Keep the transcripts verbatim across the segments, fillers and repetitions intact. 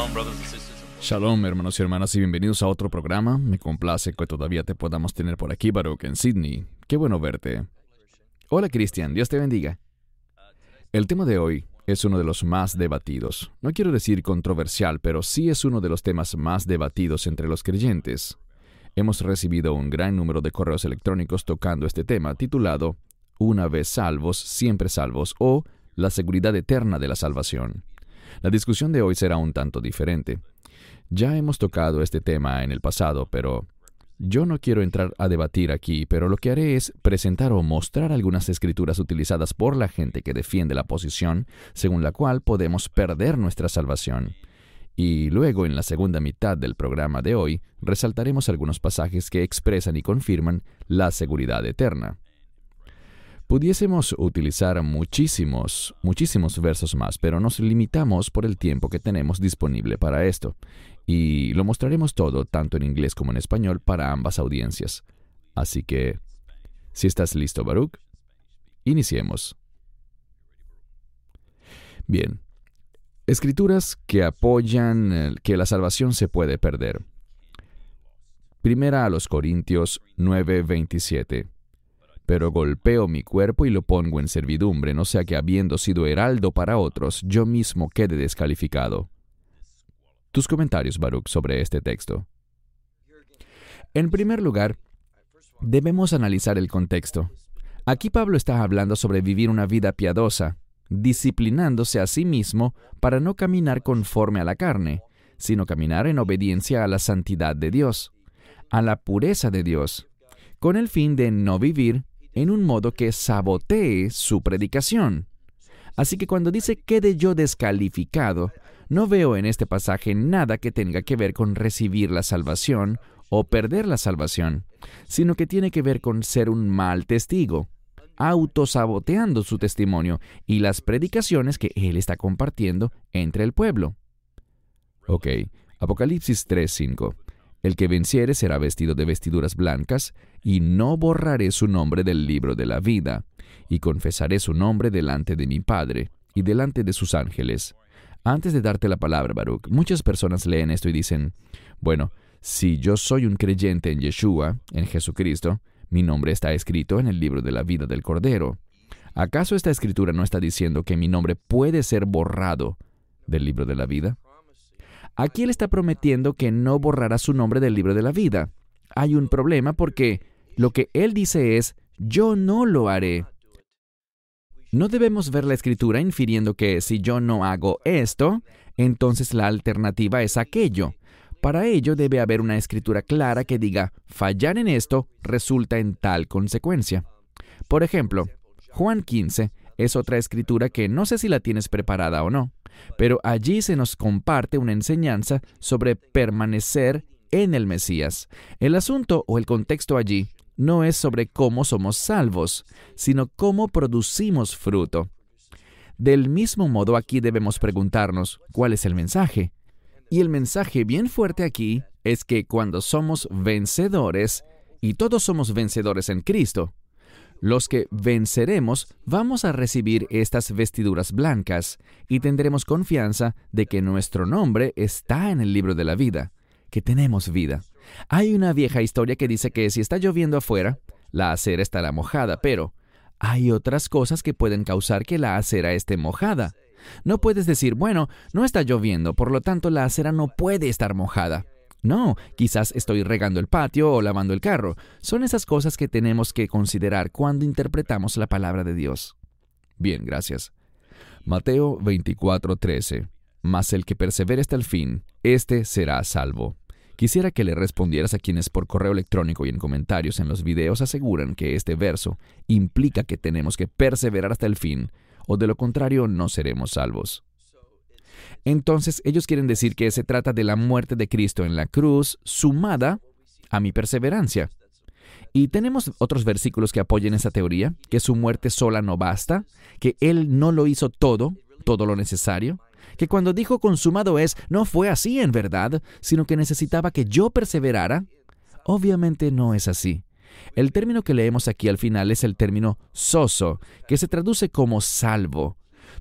Shalom, hermanos y hermanas, y bienvenidos a otro programa. Me complace que todavía te podamos tener por aquí, Baruch, en Sydney. Qué bueno verte. Hola, Cristian. Dios te bendiga. El tema de hoy es uno de los más debatidos. No quiero decir controversial, pero sí es uno de los temas más debatidos entre los creyentes. Hemos recibido un gran número de correos electrónicos tocando este tema, titulado Una vez salvos, siempre salvos, o La seguridad eterna de la salvación. La discusión de hoy será un tanto diferente. Ya hemos tocado este tema en el pasado, pero yo no quiero entrar a debatir aquí, pero lo que haré es presentar o mostrar algunas escrituras utilizadas por la gente que defiende la posición según la cual podemos perder nuestra salvación. Y luego, en la segunda mitad del programa de hoy, resaltaremos algunos pasajes que expresan y confirman la seguridad eterna. Pudiésemos utilizar muchísimos, muchísimos versos más, pero nos limitamos por el tiempo que tenemos disponible para esto. Y lo mostraremos todo, tanto en inglés como en español, para ambas audiencias. Así que, si estás listo, Baruch, iniciemos. Bien. Escrituras que apoyan que la salvación se puede perder. Primera a los Corintios nueve veintisiete. Pero golpeo mi cuerpo y lo pongo en servidumbre, no sea que habiendo sido heraldo para otros, yo mismo quede descalificado. Tus comentarios, Baruch, sobre este texto. En primer lugar, debemos analizar el contexto. Aquí Pablo está hablando sobre vivir una vida piadosa, disciplinándose a sí mismo para no caminar conforme a la carne, sino caminar en obediencia a la santidad de Dios, a la pureza de Dios, con el fin de no vivir en un modo que sabotee su predicación. Así que cuando dice quede yo descalificado, no veo en este pasaje nada que tenga que ver con recibir la salvación o perder la salvación, sino que tiene que ver con ser un mal testigo, autosaboteando su testimonio y las predicaciones que él está compartiendo entre el pueblo. Ok, Apocalipsis tres cinco. El que venciere será vestido de vestiduras blancas, y no borraré su nombre del libro de la vida, y confesaré su nombre delante de mi Padre y delante de sus ángeles. Antes de darte la palabra, Baruch, muchas personas leen esto y dicen, bueno, si yo soy un creyente en Yeshua, en Jesucristo, mi nombre está escrito en el libro de la vida del Cordero. ¿Acaso esta escritura no está diciendo que mi nombre puede ser borrado del libro de la vida? Aquí él está prometiendo que no borrará su nombre del libro de la vida. Hay un problema porque lo que él dice es, yo no lo haré. No debemos ver la escritura infiriendo que si yo no hago esto, entonces la alternativa es aquello. Para ello debe haber una escritura clara que diga, fallar en esto resulta en tal consecuencia. Por ejemplo, Juan quince es otra escritura que no sé si la tienes preparada o no, pero allí se nos comparte una enseñanza sobre permanecer en el Mesías. El asunto o el contexto allí no es sobre cómo somos salvos, sino cómo producimos fruto. Del mismo modo, aquí debemos preguntarnos, ¿cuál es el mensaje? Y el mensaje bien fuerte aquí es que cuando somos vencedores, y todos somos vencedores en Cristo, los que venceremos vamos a recibir estas vestiduras blancas y tendremos confianza de que nuestro nombre está en el libro de la vida, que tenemos vida. Hay una vieja historia que dice que si está lloviendo afuera, la acera estará mojada, pero hay otras cosas que pueden causar que la acera esté mojada. No puedes decir, bueno, no está lloviendo, por lo tanto la acera no puede estar mojada. No, quizás estoy regando el patio o lavando el carro. Son esas cosas que tenemos que considerar cuando interpretamos la palabra de Dios. Bien, gracias. Mateo veinticuatro trece. Mas el que persevere hasta el fin, éste será salvo. Quisiera que le respondieras a quienes por correo electrónico y en comentarios en los videos aseguran que este verso implica que tenemos que perseverar hasta el fin, o de lo contrario no seremos salvos. Entonces, ellos quieren decir que se trata de la muerte de Cristo en la cruz sumada a mi perseverancia. Y tenemos otros versículos que apoyen esa teoría, que su muerte sola no basta, que Él no lo hizo todo, todo lo necesario, que cuando dijo consumado es, no fue así en verdad, sino que necesitaba que yo perseverara. Obviamente no es así. El término que leemos aquí al final es el término sozo, que se traduce como salvo.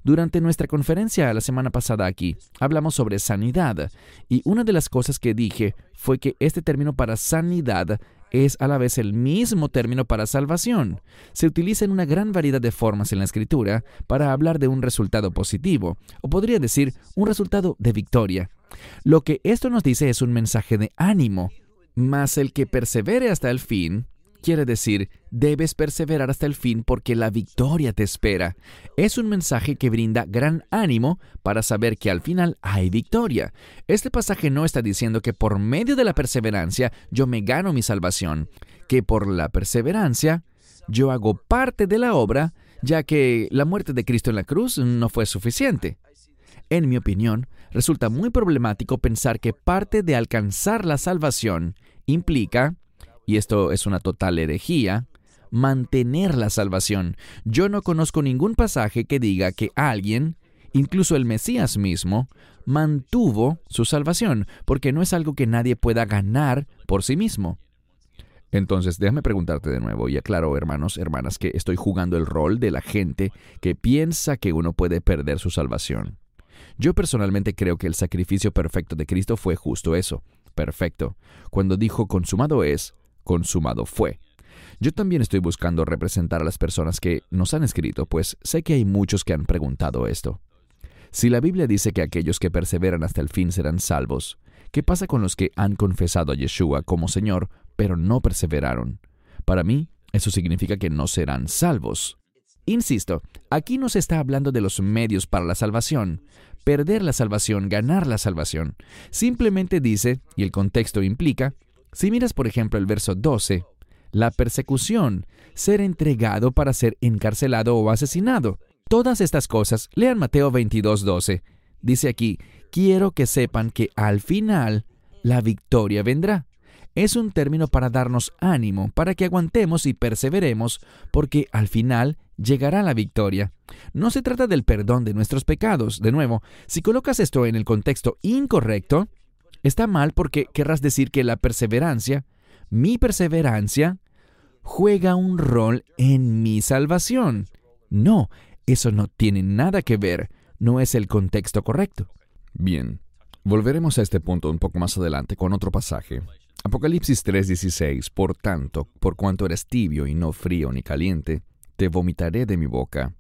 Durante nuestra conferencia la semana pasada aquí, hablamos sobre sanidad, y una de las cosas que dije fue que este término para sanidad es a la vez el mismo término para salvación. Se utiliza en una gran variedad de formas en la Escritura para hablar de un resultado positivo, o podría decir un resultado de victoria. Lo que esto nos dice es un mensaje de ánimo, mas el que persevere hasta el fin, quiere decir, debes perseverar hasta el fin porque la victoria te espera. Es un mensaje que brinda gran ánimo para saber que al final hay victoria. Este pasaje no está diciendo que por medio de la perseverancia yo me gano mi salvación, que por la perseverancia yo hago parte de la obra, ya que la muerte de Cristo en la cruz no fue suficiente. En mi opinión, resulta muy problemático pensar que parte de alcanzar la salvación implica, y esto es una total herejía, mantener la salvación. Yo no conozco ningún pasaje que diga que alguien, incluso el Mesías mismo, mantuvo su salvación, porque no es algo que nadie pueda ganar por sí mismo. Entonces, déjame preguntarte de nuevo, y aclaro, hermanos, hermanas, que estoy jugando el rol de la gente que piensa que uno puede perder su salvación. Yo personalmente creo que el sacrificio perfecto de Cristo fue justo eso, perfecto. Cuando dijo consumado es, consumado fue. Yo también estoy buscando representar a las personas que nos han escrito, pues sé que hay muchos que han preguntado esto. Si la Biblia dice que aquellos que perseveran hasta el fin serán salvos, ¿qué pasa con los que han confesado a Yeshua como Señor, pero no perseveraron? Para mí, eso significa que no serán salvos. Insisto, aquí no se está hablando de los medios para la salvación, perder la salvación, ganar la salvación. Simplemente dice, y el contexto implica, si miras por ejemplo el verso doce, la persecución, ser entregado para ser encarcelado o asesinado. Todas estas cosas, lean Mateo veintidós, doce. Dice aquí, quiero que sepan que al final la victoria vendrá. Es un término para darnos ánimo, para que aguantemos y perseveremos, porque al final llegará la victoria. No se trata del perdón de nuestros pecados. De nuevo, si colocas esto en el contexto incorrecto, está mal porque querrás decir que la perseverancia, mi perseverancia, juega un rol en mi salvación. No, eso no tiene nada que ver, no es el contexto correcto. Bien, volveremos a este punto un poco más adelante con otro pasaje. Apocalipsis tres dieciséis, por tanto, por cuanto eres tibio y no frío ni caliente, te vomitaré de mi boca.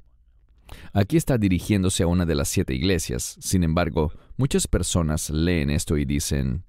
Aquí está dirigiéndose a una de las siete iglesias. Sin embargo, muchas personas leen esto y dicen,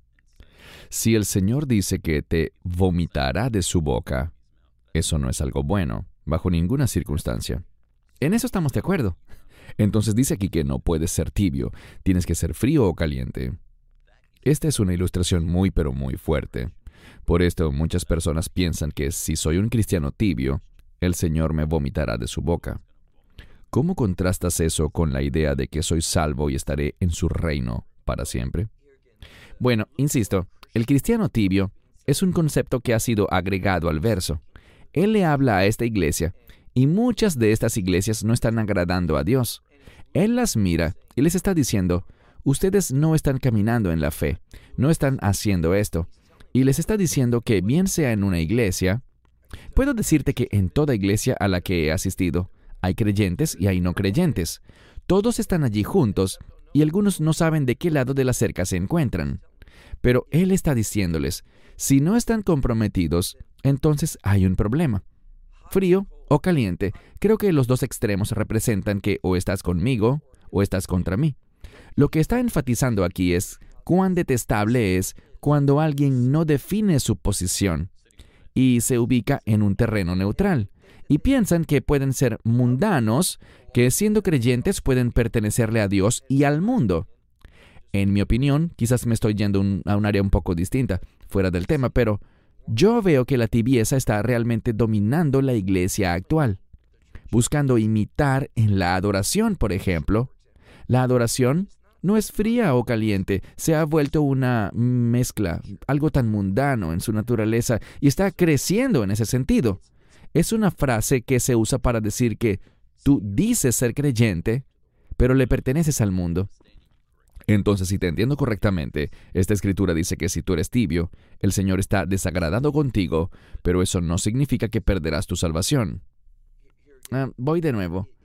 si el Señor dice que te vomitará de su boca, eso no es algo bueno, bajo ninguna circunstancia. En eso estamos de acuerdo. Entonces dice aquí que no puedes ser tibio, tienes que ser frío o caliente. Esta es una ilustración muy pero muy fuerte. Por esto muchas personas piensan que si soy un cristiano tibio, el Señor me vomitará de su boca. ¿Cómo contrastas eso con la idea de que soy salvo y estaré en su reino para siempre? Bueno, insisto, el cristiano tibio es un concepto que ha sido agregado al verso. Él le habla a esta iglesia, y muchas de estas iglesias no están agradando a Dios. Él las mira y les está diciendo, ustedes no están caminando en la fe, no están haciendo esto. Y les está diciendo que bien sea en una iglesia, puedo decirte que en toda iglesia a la que he asistido, hay creyentes y hay no creyentes. Todos están allí juntos y algunos no saben de qué lado de la cerca se encuentran. Pero Él está diciéndoles, si no están comprometidos, entonces hay un problema. Frío o caliente, creo que los dos extremos representan que o estás conmigo o estás contra mí. Lo que está enfatizando aquí es cuán detestable es cuando alguien no define su posición y se ubica en un terreno neutral, y piensan que pueden ser mundanos, que siendo creyentes pueden pertenecerle a Dios y al mundo. En mi opinión, quizás me estoy yendo un, a un área un poco distinta, fuera del tema, pero yo veo que la tibieza está realmente dominando la iglesia actual, buscando imitar en la adoración, por ejemplo. La adoración no es fría o caliente, se ha vuelto una mezcla, algo tan mundano en su naturaleza, y está creciendo en ese sentido. Es una frase que se usa para decir que tú dices ser creyente, pero le perteneces al mundo. Entonces, si te entiendo correctamente, esta escritura dice que si tú eres tibio, el Señor está desagradado contigo, pero eso no significa que perderás tu salvación. Ah, voy de nuevo.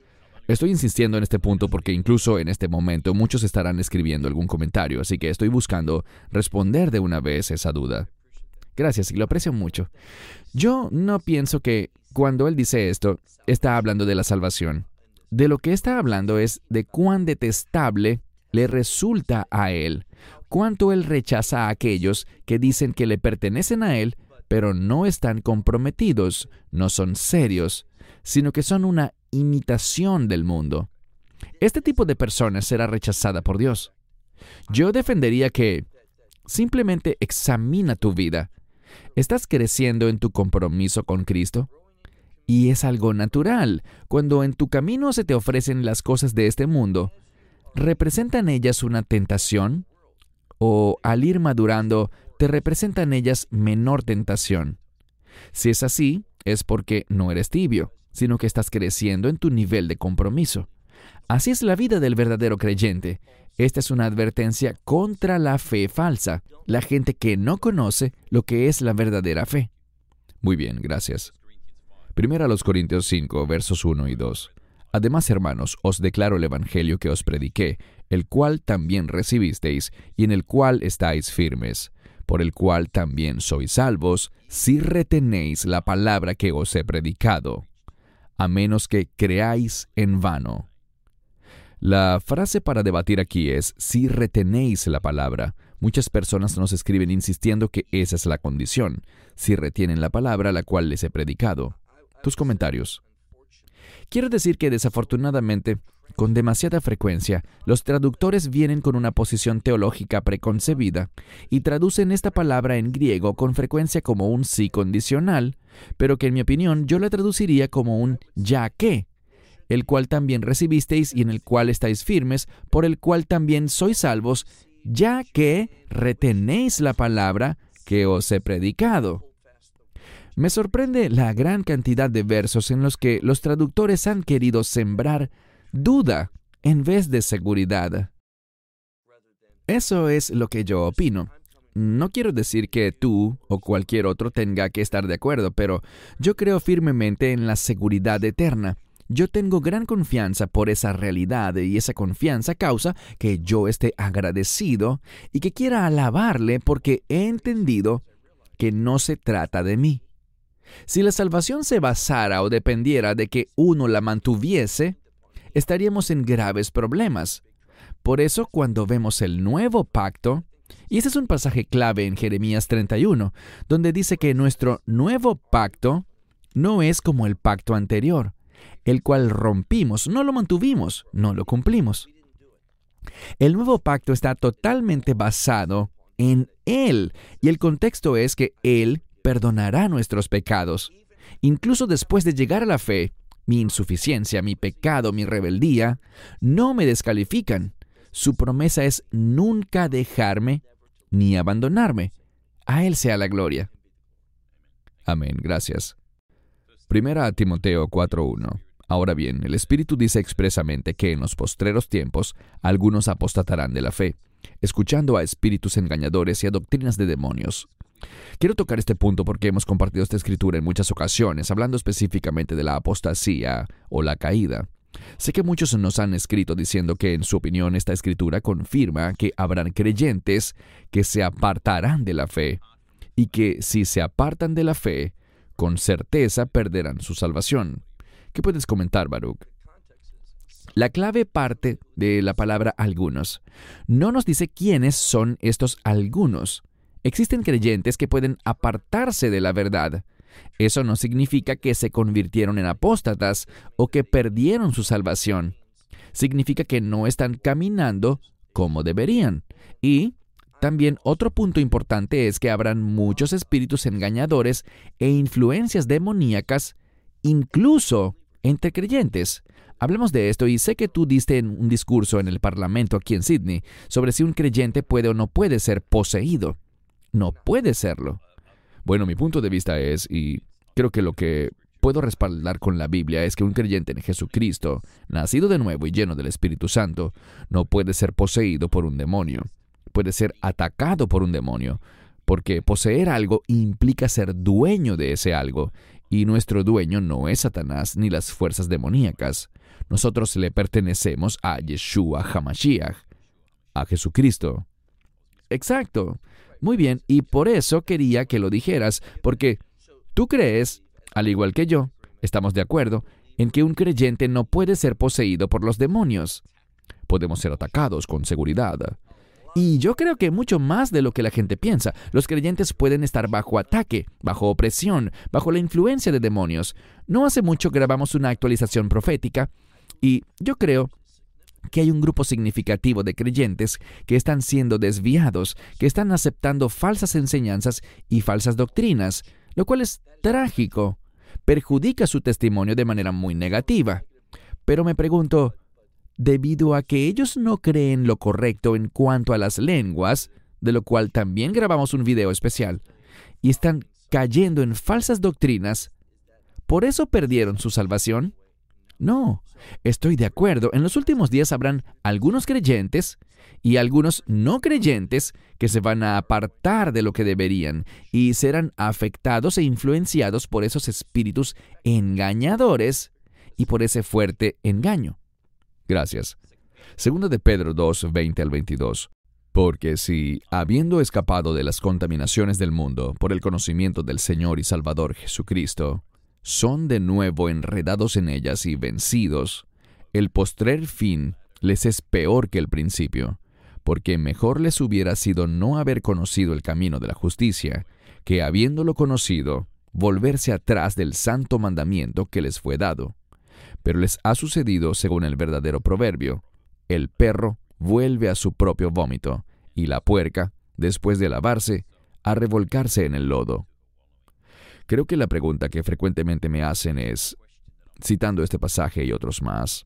Estoy insistiendo en este punto porque incluso en este momento muchos estarán escribiendo algún comentario, así que estoy buscando responder de una vez esa duda. Gracias, y lo aprecio mucho. Yo no pienso que cuando él dice esto, está hablando de la salvación. De lo que está hablando es de cuán detestable le resulta a él, cuánto él rechaza a aquellos que dicen que le pertenecen a él, pero no están comprometidos, no son serios, sino que son una imitación del mundo. Este tipo de personas será rechazada por Dios. Yo defendería que simplemente examina tu vida. ¿Estás creciendo en tu compromiso con Cristo? Y es algo natural. Cuando en tu camino se te ofrecen las cosas de este mundo, ¿representan ellas una tentación? ¿O al ir madurando, te representan ellas menor tentación? Si es así, es porque no eres tibio, sino que estás creciendo en tu nivel de compromiso. Así es la vida del verdadero creyente. Esta es una advertencia contra la fe falsa, la gente que no conoce lo que es la verdadera fe. Muy bien, gracias. Primera a los Corintios cinco, versos uno y dos. Además, hermanos, os declaro el evangelio que os prediqué, el cual también recibisteis, y en el cual estáis firmes, por el cual también sois salvos, si retenéis la palabra que os he predicado, a menos que creáis en vano. La frase para debatir aquí es, si retenéis la palabra. Muchas personas nos escriben insistiendo que esa es la condición, si retienen la palabra la cual les he predicado. Tus comentarios. Quiero decir que desafortunadamente, con demasiada frecuencia, los traductores vienen con una posición teológica preconcebida y traducen esta palabra en griego con frecuencia como un sí condicional, pero que en mi opinión yo la traduciría como un ya que, el cual también recibisteis y en el cual estáis firmes, por el cual también sois salvos, ya que retenéis la palabra que os he predicado. Me sorprende la gran cantidad de versos en los que los traductores han querido sembrar duda en vez de seguridad. Eso es lo que yo opino. No quiero decir que tú o cualquier otro tenga que estar de acuerdo, pero yo creo firmemente en la seguridad eterna. Yo tengo gran confianza por esa realidad y esa confianza causa que yo esté agradecido y que quiera alabarle porque he entendido que no se trata de mí. Si la salvación se basara o dependiera de que uno la mantuviese, estaríamos en graves problemas. Por eso, cuando vemos el nuevo pacto, y ese es un pasaje clave en Jeremías treinta y uno, donde dice que nuestro nuevo pacto no es como el pacto anterior, el cual rompimos, no lo mantuvimos, no lo cumplimos. El nuevo pacto está totalmente basado en Él, y el contexto es que Él perdonará nuestros pecados. Incluso después de llegar a la fe, mi insuficiencia, mi pecado, mi rebeldía, no me descalifican. Su promesa es nunca dejarme ni abandonarme. A Él sea la gloria. Amén, gracias. Primera a Timoteo cuatro uno. Ahora bien, el Espíritu dice expresamente que en los postreros tiempos algunos apostatarán de la fe, escuchando a espíritus engañadores y a doctrinas de demonios. Quiero tocar este punto porque hemos compartido esta escritura en muchas ocasiones, hablando específicamente de la apostasía o la caída. Sé que muchos nos han escrito diciendo que en su opinión esta escritura confirma que habrán creyentes que se apartarán de la fe y que si se apartan de la fe, con certeza perderán su salvación. ¿Qué puedes comentar, Baruch? La clave parte de la palabra algunos. No nos dice quiénes son estos algunos. Existen creyentes que pueden apartarse de la verdad. Eso no significa que se convirtieron en apóstatas o que perdieron su salvación. Significa que no están caminando como deberían. Y también otro punto importante es que habrán muchos espíritus engañadores e influencias demoníacas, incluso entre creyentes. Hablamos de esto y sé que tú diste un discurso en el Parlamento aquí en Sydney sobre si un creyente puede o no puede ser poseído. No puede serlo. Bueno, mi punto de vista es, y creo que lo que puedo respaldar con la Biblia es que un creyente en Jesucristo, nacido de nuevo y lleno del Espíritu Santo, no puede ser poseído por un demonio. Puede ser atacado por un demonio, porque poseer algo implica ser dueño de ese algo, Y nuestro dueño no es Satanás ni las fuerzas demoníacas. Nosotros le pertenecemos a Yeshua HaMashiach, a Jesucristo. Exacto. Muy bien, y por eso quería que lo dijeras, porque tú crees, al igual que yo, estamos de acuerdo, en que un creyente no puede ser poseído por los demonios. Podemos ser atacados con seguridad. Y yo creo que mucho más de lo que la gente piensa. Los creyentes pueden estar bajo ataque, bajo opresión, bajo la influencia de demonios. No hace mucho grabamos una actualización profética y yo creo que hay un grupo significativo de creyentes que están siendo desviados, que están aceptando falsas enseñanzas y falsas doctrinas, lo cual es trágico. Perjudica su testimonio de manera muy negativa. Pero me pregunto, debido a que ellos no creen lo correcto en cuanto a las lenguas, de lo cual también grabamos un video especial, y están cayendo en falsas doctrinas, ¿por eso perdieron su salvación? No, estoy de acuerdo. En los últimos días habrán algunos creyentes y algunos no creyentes que se van a apartar de lo que deberían y serán afectados e influenciados por esos espíritus engañadores y por ese fuerte engaño. Gracias. Segundo de Pedro dos, veinte al veintidós. Porque si, habiendo escapado de las contaminaciones del mundo por el conocimiento del Señor y Salvador Jesucristo, son de nuevo enredados en ellas y vencidos, el postrer fin les es peor que el principio, porque mejor les hubiera sido no haber conocido el camino de la justicia, que habiéndolo conocido, volverse atrás del santo mandamiento que les fue dado. Pero les ha sucedido según el verdadero proverbio: el perro vuelve a su propio vómito, y la puerca, después de lavarse, a revolcarse en el lodo. Creo que la pregunta que frecuentemente me hacen es, citando este pasaje y otros más,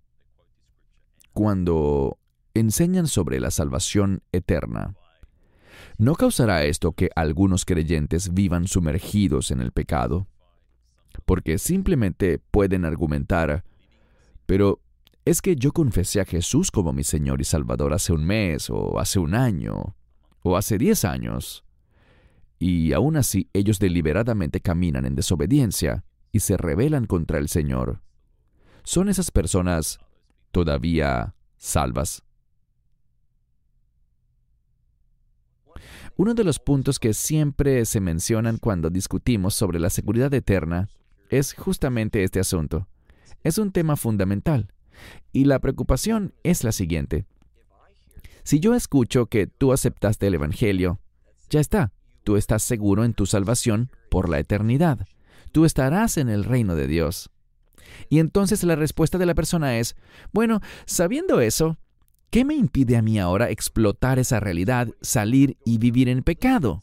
cuando enseñan sobre la salvación eterna, ¿no causará esto que algunos creyentes vivan sumergidos en el pecado? Porque simplemente pueden argumentar, pero es que yo confesé a Jesús como mi Señor y Salvador hace un mes, o hace un año, o hace diez años. Y aún así ellos deliberadamente caminan en desobediencia y se rebelan contra el Señor. ¿Son esas personas todavía salvas? Uno de los puntos que siempre se mencionan cuando discutimos sobre la seguridad eterna es justamente este asunto. Es un tema fundamental. Y la preocupación es la siguiente. Si yo escucho que tú aceptaste el Evangelio, ya está. Tú estás seguro en tu salvación por la eternidad. Tú estarás en el reino de Dios. Y entonces la respuesta de la persona es, bueno, sabiendo eso, ¿qué me impide a mí ahora explotar esa realidad, salir y vivir en pecado?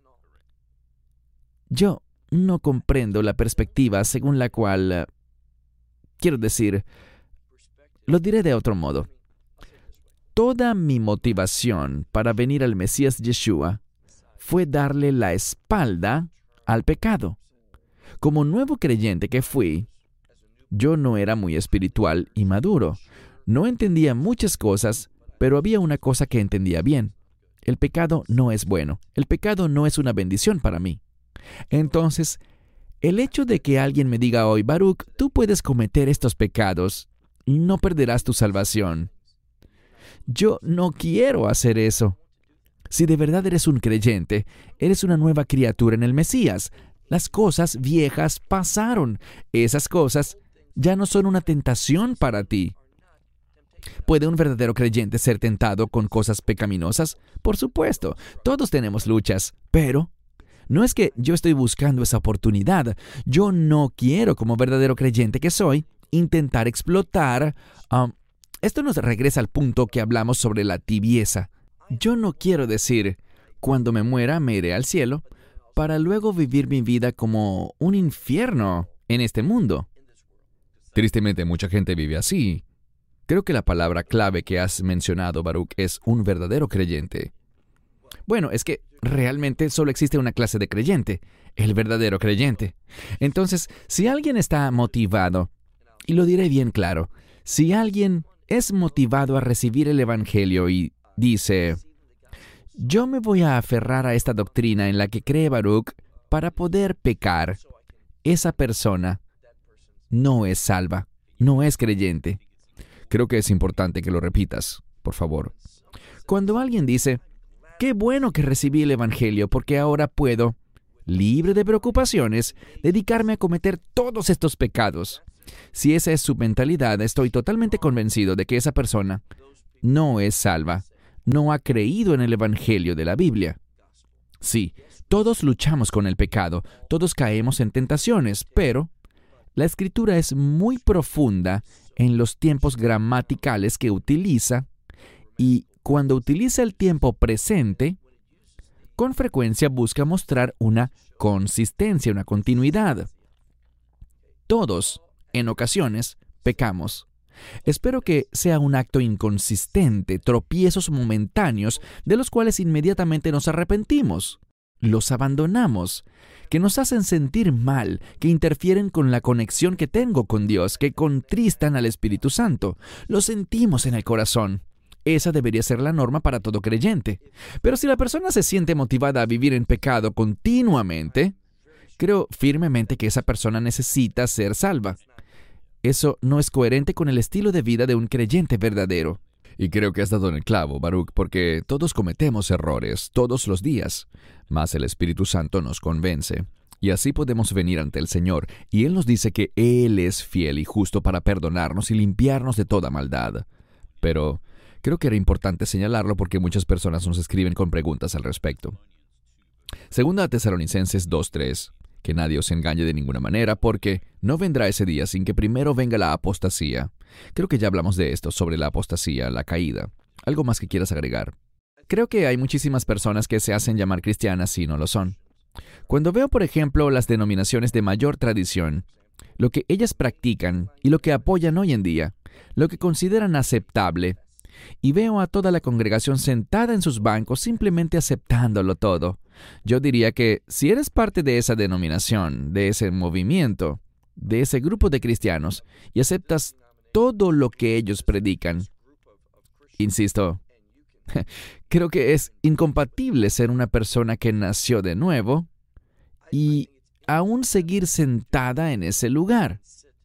Yo no comprendo la perspectiva según la cual, quiero decir, lo diré de otro modo. Toda mi motivación para venir al Mesías Yeshua fue darle la espalda al pecado. Como nuevo creyente que fui, yo no era muy espiritual y maduro. No entendía muchas cosas, pero había una cosa que entendía bien. El pecado no es bueno. El pecado no es una bendición para mí. Entonces, el hecho de que alguien me diga hoy, Baruch, tú puedes cometer estos pecados y no perderás tu salvación. Yo no quiero hacer eso. Si de verdad eres un creyente, eres una nueva criatura en el Mesías. Las cosas viejas pasaron. Esas cosas ya no son una tentación para ti. ¿Puede un verdadero creyente ser tentado con cosas pecaminosas? Por supuesto, todos tenemos luchas, pero no es que yo estoy buscando esa oportunidad. Yo no quiero, como verdadero creyente que soy, intentar explotar. Um, esto nos regresa al punto que hablamos sobre la tibieza. Yo no quiero decir, cuando me muera me iré al cielo, para luego vivir mi vida como un infierno en este mundo. Tristemente, mucha gente vive así. Creo que la palabra clave que has mencionado, Baruch, es un verdadero creyente. Bueno, es que realmente solo existe una clase de creyente, el verdadero creyente. Entonces, si alguien está motivado, y lo diré bien claro, si alguien es motivado a recibir el Evangelio y dice, yo me voy a aferrar a esta doctrina en la que cree Baruch para poder pecar, esa persona no es salva, no es creyente. Creo que es importante que lo repitas, por favor. Cuando alguien dice, qué bueno que recibí el Evangelio porque ahora puedo, libre de preocupaciones, dedicarme a cometer todos estos pecados. Si esa es su mentalidad, estoy totalmente convencido de que esa persona no es salva, no ha creído en el Evangelio de la Biblia. Sí, todos luchamos con el pecado, todos caemos en tentaciones, pero la Escritura es muy profunda en los tiempos gramaticales que utiliza, y cuando utiliza el tiempo presente, con frecuencia busca mostrar una consistencia, una continuidad. Todos, en ocasiones, pecamos. Espero que sea un acto inconsistente, tropiezos momentáneos de los cuales inmediatamente nos arrepentimos, los abandonamos, que nos hacen sentir mal, que interfieren con la conexión que tengo con Dios, que contristan al Espíritu Santo. Lo sentimos en el corazón. Esa debería ser la norma para todo creyente. Pero si la persona se siente motivada a vivir en pecado continuamente, creo firmemente que esa persona necesita ser salva. Eso no es coherente con el estilo de vida de un creyente verdadero. Y creo que has dado en el clavo, Baruch, porque todos cometemos errores, todos los días, mas el Espíritu Santo nos convence. Y así podemos venir ante el Señor, y Él nos dice que Él es fiel y justo para perdonarnos y limpiarnos de toda maldad. Pero creo que era importante señalarlo porque muchas personas nos escriben con preguntas al respecto. Segunda a Tesalonicenses dos tres. Que nadie os engañe de ninguna manera, porque no vendrá ese día sin que primero venga la apostasía. Creo que ya hablamos de esto, sobre la apostasía, la caída. ¿Algo más que quieras agregar? Creo que hay muchísimas personas que se hacen llamar cristianas y no lo son. Cuando veo, por ejemplo, las denominaciones de mayor tradición, lo que ellas practican y lo que apoyan hoy en día, lo que consideran aceptable, y veo a toda la congregación sentada en sus bancos simplemente aceptándolo todo. Yo diría que si eres parte de esa denominación, de ese movimiento, de ese grupo de cristianos, y aceptas todo lo que ellos predican, insisto, creo que es incompatible ser una persona que nació de nuevo y aún seguir sentada en ese lugar.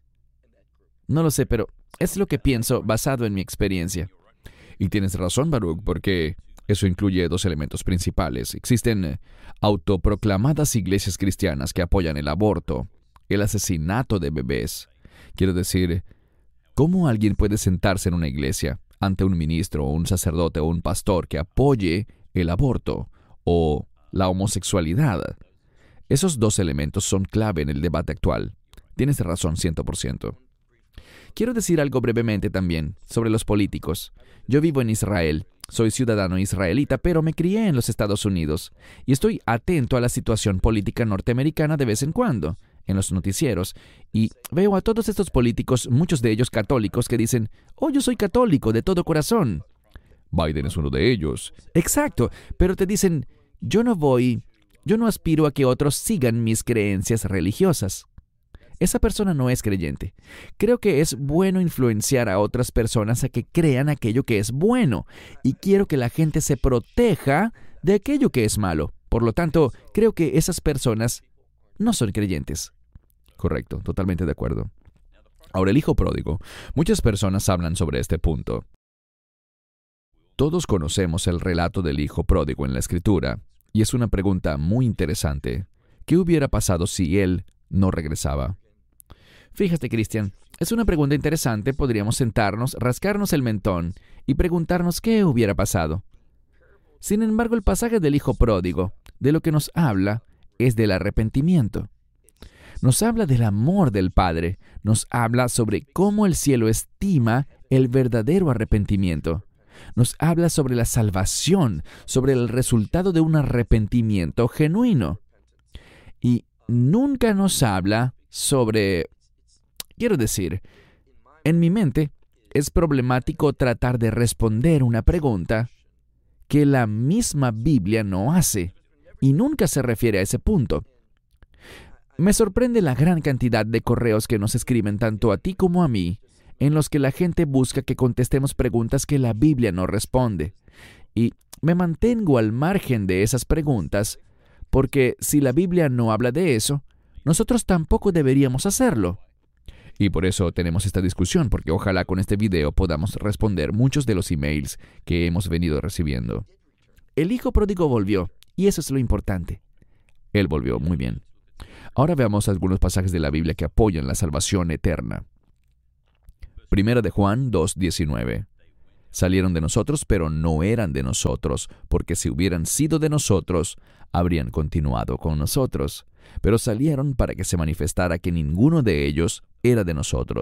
No lo sé, pero es lo que pienso basado en mi experiencia. Y tienes razón, Baruch, porque eso incluye dos elementos principales. Existen autoproclamadas iglesias cristianas que apoyan el aborto, el asesinato de bebés. Quiero decir, ¿cómo alguien puede sentarse en una iglesia ante un ministro o un sacerdote o un pastor que apoye el aborto o la homosexualidad? Esos dos elementos son clave en el debate actual. Tienes razón, cien por ciento. Quiero decir algo brevemente también sobre los políticos. Yo vivo en Israel, soy ciudadano israelita, pero me crié en los Estados Unidos y estoy atento a la situación política norteamericana de vez en cuando, en los noticieros, y veo a todos estos políticos, muchos de ellos católicos, que dicen, oh, yo soy católico de todo corazón. Biden es uno de ellos. Exacto, pero te dicen, yo no voy, yo no aspiro a que otros sigan mis creencias religiosas. Esa persona no es creyente. Creo que es bueno influenciar a otras personas a que crean aquello que es bueno, y quiero que la gente se proteja de aquello que es malo. Por lo tanto, creo que esas personas no son creyentes. Correcto, totalmente de acuerdo. Ahora, el hijo pródigo. Muchas personas hablan sobre este punto. Todos conocemos el relato del hijo pródigo en la Escritura, y es una pregunta muy interesante. ¿Qué hubiera pasado si él no regresaba? Fíjate, Cristian, es una pregunta interesante. Podríamos sentarnos, rascarnos el mentón y preguntarnos qué hubiera pasado. Sin embargo, el pasaje del hijo pródigo, de lo que nos habla, es del arrepentimiento. Nos habla del amor del Padre, nos habla sobre cómo el cielo estima el verdadero arrepentimiento. Nos habla sobre la salvación, sobre el resultado de un arrepentimiento genuino. Y nunca nos habla sobre... Quiero decir, en mi mente es problemático tratar de responder una pregunta que la misma Biblia no hace y nunca se refiere a ese punto. Me sorprende la gran cantidad de correos que nos escriben tanto a ti como a mí, en los que la gente busca que contestemos preguntas que la Biblia no responde. Y me mantengo al margen de esas preguntas, porque si la Biblia no habla de eso, nosotros tampoco deberíamos hacerlo. Y por eso tenemos esta discusión, porque ojalá con este video podamos responder muchos de los emails que hemos venido recibiendo. El hijo pródigo volvió, y eso es lo importante. Él volvió, muy bien. Ahora veamos algunos pasajes de la Biblia que apoyan la salvación eterna. Primera de Juan dos diecinueve. Salieron de nosotros, pero no eran de nosotros, porque si hubieran sido de nosotros, habrían continuado con nosotros. Pero salieron para que se manifestara que ninguno de ellos era de nosotros.